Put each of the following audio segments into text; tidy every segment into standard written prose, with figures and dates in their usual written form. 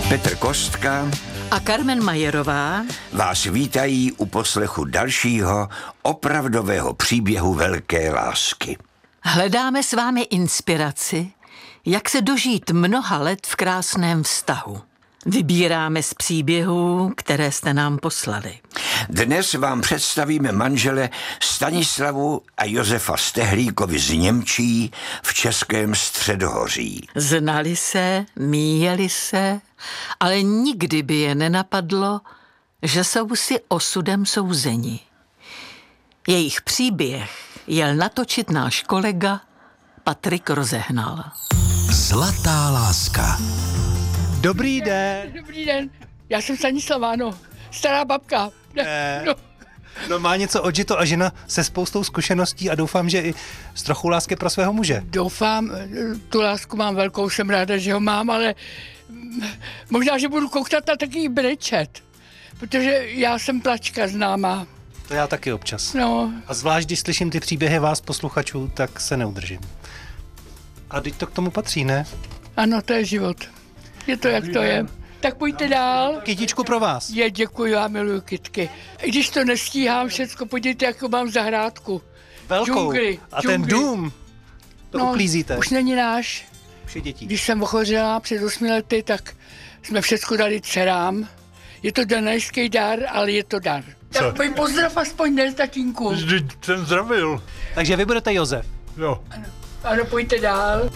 Petr Kostka a Carmen Majerová vás vítají u poslechu dalšího opravdového příběhu velké lásky. hledáme s vámi inspiraci, jak se dožít mnoha let v krásném vztahu. Vybíráme z příběhů, které jste nám poslali. Dnes vám představíme manžele Stanislavu a Josefa Stehlíkovi z Němčí v Českém Středohoří. Znali se, míjeli se, ale nikdy by je nenapadlo, že jsou si osudem souzeni. Jejich příběh jel natočit náš kolega Patrik Rozehnal. Zlatá láska. Dobrý den. Dobrý den, já jsem Stanislava, no, stará babka. No má něco odžito a žena se spoustou zkušeností a doufám, že i s trochu lásky pro svého muže. Doufám, tu lásku mám velkou, jsem ráda, že ho mám, ale možná, že budu koukat na takový brečet, protože já jsem plačka známá. To já taky občas. No, A zvlášť, když slyším ty příběhy vás, posluchačů, tak se neudržím. A teď to k tomu patří, ne? ano, to je život. Je to, jak to je. Tak pojďte dál. Kytičku pro vás. Děkuji, já miluju kytky. I když to nestíhám všecko, podívejte, jakou mám zahrádku. Velkou. Džungli, A ten džungli. dům, to uklízíte. Už není náš. Už je dětí. Když jsem ochořela před 8 lety, tak jsme všecko dali dcerám. Je to danajský dar, ale je to dar. Tak pojď pozdrav aspoň dnes, tatínku. Vždyť jsem zdravil. Takže vy budete Josef. Jo. Ano, pojďte dál.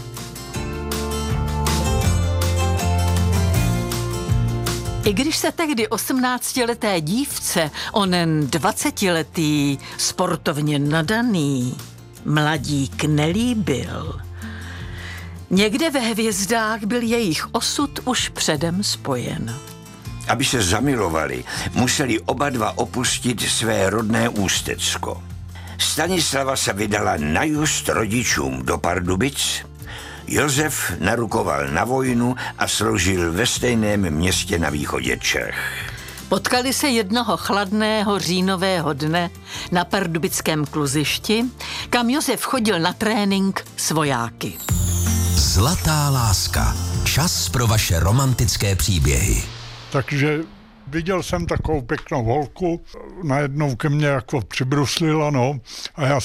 I když se tehdy 18leté dívce onen 20letý sportovně nadaný mladík nelíbil, někde ve hvězdách byl jejich osud už předem spojen. Aby se zamilovali, museli oba dva opustit své rodné Ústecko. Stanislava se vydala na just rodičům do Pardubic, Josef narukoval na vojnu a sloužil ve stejném městě na východě Čech. Potkali se jednoho chladného říjnového dne na pardubickém kluzišti, kam Josef chodil na trénink s vojáky. Zlatá láska. Čas pro vaše romantické příběhy. Takže viděl jsem takovou pěknou holku, najednou ke mně jako přibruslila, no, a já